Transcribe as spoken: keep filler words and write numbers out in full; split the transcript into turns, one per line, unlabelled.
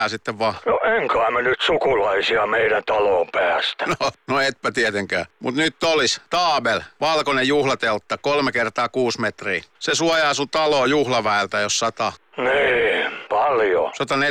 sitten vaan.
No enkä me nyt sukulaisia meidän taloon päästä.
No, no etpä tietenkään. Mut nyt olis Taabel, valkoinen juhlateltta, kolme kertaa kuusi metriä. Se suojaa sun taloa juhlaväeltä, jos sataa.
Niin, paljon.
sata